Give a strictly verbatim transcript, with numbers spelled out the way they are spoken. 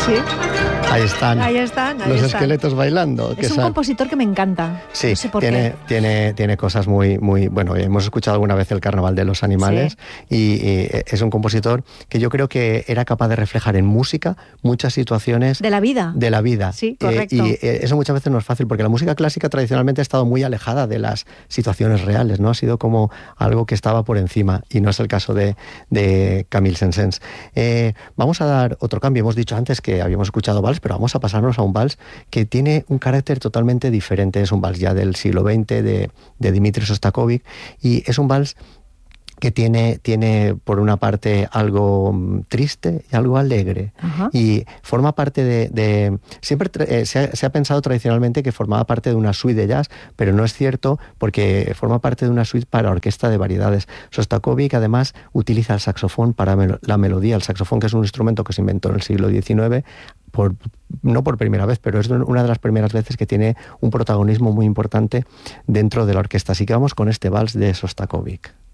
sí. Ahí están. Ahí están. Ahí los están. esqueletos bailando. Es un son... compositor que me encanta. Sí, no sé por tiene, qué. tiene, tiene cosas muy, muy... Bueno, hemos escuchado alguna vez el Carnaval de los Animales, sí. y, y es un compositor que yo creo que era capaz de reflejar en música muchas situaciones... De la vida. De la vida. Sí, correcto. Eh, y eso muchas veces no es fácil, porque la música clásica tradicionalmente ha estado muy alejada de las situaciones reales, ¿no? Ha sido como algo que estaba por encima, y no es el caso de, de Camille Saint-Saëns. Eh, vamos a dar otro cambio. Hemos dicho antes que habíamos escuchado vals, pero vamos a pasarnos a un vals que tiene un carácter totalmente diferente. Es un vals ya del siglo veinte de, de Dmitri Shostakovich, y es un vals que tiene, tiene por una parte algo triste y algo alegre. Uh-huh. Y forma parte de... de siempre eh, se, ha, se ha pensado tradicionalmente que formaba parte de una suite de jazz, pero no es cierto, porque forma parte de una suite para orquesta de variedades. Shostakovich además utiliza el saxofón para mel- la melodía. El saxofón, que es un instrumento que se inventó en el siglo diecinueve, por, no por primera vez, pero es una de las primeras veces que tiene un protagonismo muy importante dentro de la orquesta. Así que vamos con este vals de Shostakovich.